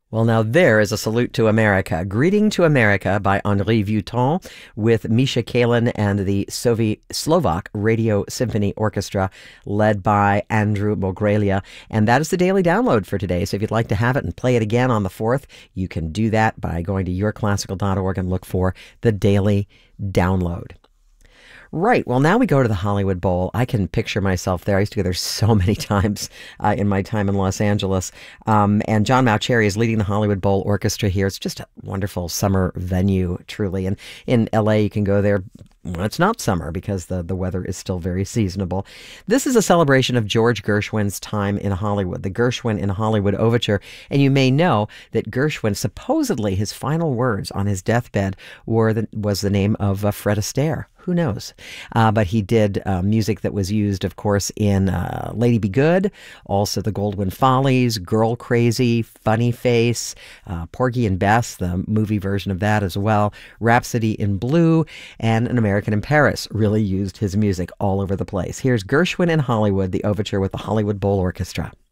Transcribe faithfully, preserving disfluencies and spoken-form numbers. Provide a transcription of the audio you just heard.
Well, now there is a salute to America. Greeting to America by Henri Vuitton with Misha Kalin and the Sovi- Slovak Radio Symphony Orchestra led by Andrew Mogrelia. And that is the daily download for today. So if you'd like to have it and play it again on the fourth, you can do that by going to your classical dot org and look for the daily download. Right. Well, now we go to the Hollywood Bowl. I can picture myself there. I used to go there so many times uh, in my time in Los Angeles. Um, and John Mauceri is leading the Hollywood Bowl Orchestra here. It's just a wonderful summer venue, truly. And in L A, you can go there when it's not summer because the, the weather is still very seasonable. This is a celebration of George Gershwin's time in Hollywood, the Gershwin in Hollywood Overture. And you may know that Gershwin, supposedly his final words on his deathbed were the, was the name of uh, Fred Astaire. Who knows? Uh, but he did uh, music that was used, of course, in uh, Lady Be Good, also the Goldwyn Follies, Girl Crazy, Funny Face, uh, Porgy and Bess, the movie version of that as well, Rhapsody in Blue, and An American in Paris really used his music all over the place. Here's Gershwin in Hollywood, the overture with the Hollywood Bowl Orchestra.